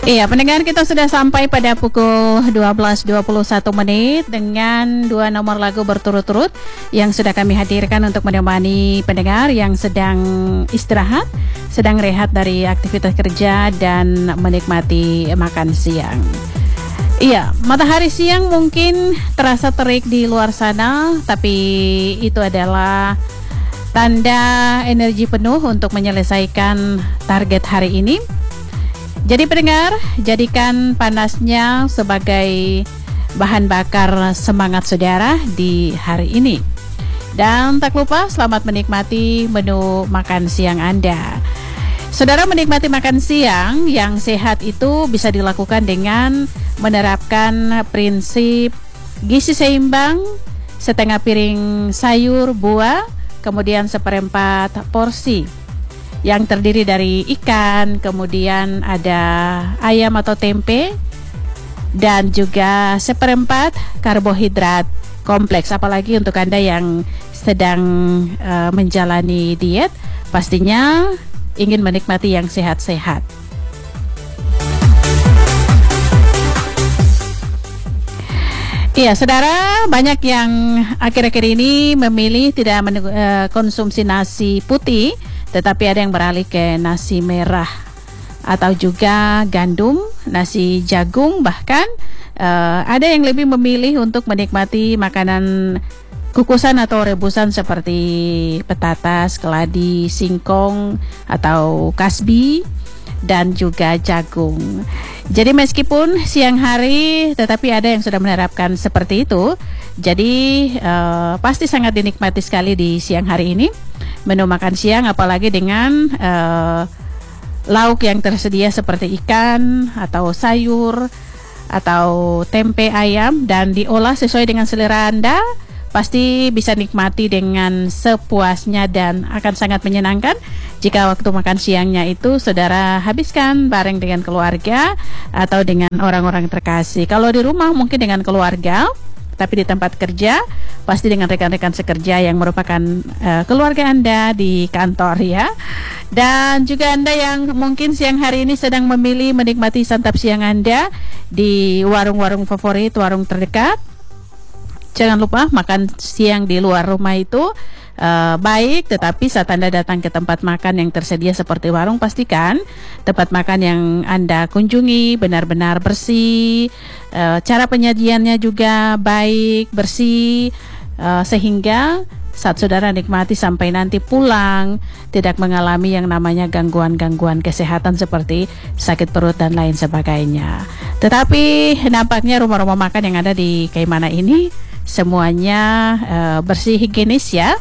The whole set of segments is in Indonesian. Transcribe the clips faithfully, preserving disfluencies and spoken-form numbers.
Iya, pendengar, kita sudah sampai pada pukul dua belas dua puluh satu menit dengan dua nomor lagu berturut-turut yang sudah kami hadirkan untuk menemani pendengar yang sedang istirahat, sedang rehat dari aktivitas kerja dan menikmati makan siang. Iya, matahari siang mungkin terasa terik di luar sana, tapi itu adalah tanda energi penuh untuk menyelesaikan target hari ini. Jadi pendengar, jadikan panasnya sebagai bahan bakar semangat saudara di hari ini. Dan tak lupa selamat menikmati menu makan siang Anda. Saudara, menikmati makan siang yang sehat itu bisa dilakukan dengan menerapkan prinsip gizi seimbang, setengah piring sayur, buah, kemudian seperempat porsi yang terdiri dari ikan, kemudian ada ayam atau tempe, dan juga seperempat karbohidrat kompleks. Apalagi untuk Anda yang sedang uh, menjalani diet, pastinya ingin menikmati yang sehat-sehat. Iya, saudara, banyak yang akhir-akhir ini memilih tidak men- uh, konsumsi nasi putih, tetapi ada yang beralih ke nasi merah atau juga gandum, nasi jagung, bahkan uh, ada yang lebih memilih untuk menikmati makanan kukusan atau rebusan seperti petatas, keladi, singkong atau kasbi dan juga jagung. Jadi meskipun siang hari, tetapi ada yang sudah menerapkan seperti itu. Jadi uh, pasti sangat dinikmati sekali di siang hari ini menu makan siang, apalagi dengan uh, lauk yang tersedia seperti ikan atau sayur atau tempe ayam dan diolah sesuai dengan selera Anda. Pasti bisa nikmati dengan sepuasnya dan akan sangat menyenangkan jika waktu makan siangnya itu saudara habiskan bareng dengan keluarga atau dengan orang-orang terkasih. Kalau di rumah mungkin dengan keluarga, tapi di tempat kerja pasti dengan rekan-rekan sekerja yang merupakan uh, keluarga Anda di kantor ya. Dan juga Anda yang mungkin siang hari ini sedang memilih menikmati santap siang Anda di warung-warung favorit, warung terdekat. Jangan lupa makan siang di luar rumah itu uh, baik, tetapi saat Anda datang ke tempat makan yang tersedia seperti warung, pastikan tempat makan yang Anda kunjungi benar-benar bersih, uh, cara penyajiannya juga baik, bersih, uh, sehingga saat saudara nikmati sampai nanti pulang tidak mengalami yang namanya gangguan-gangguan kesehatan seperti sakit perut dan lain sebagainya. Tetapi nampaknya rumah-rumah makan yang ada di Kaimana ini semuanya uh, bersih, higienis ya,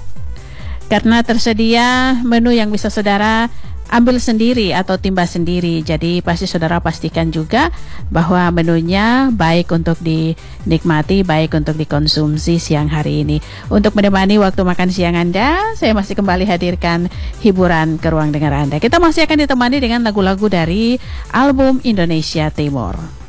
karena tersedia menu yang bisa saudara ambil sendiri atau timbah sendiri. Jadi pasti saudara pastikan juga bahwa menunya baik untuk dinikmati, baik untuk dikonsumsi siang hari ini. Untuk menemani waktu makan siang Anda, saya masih kembali hadirkan hiburan ke ruang dengar Anda. Kita masih akan ditemani dengan lagu-lagu dari album Indonesia Timur.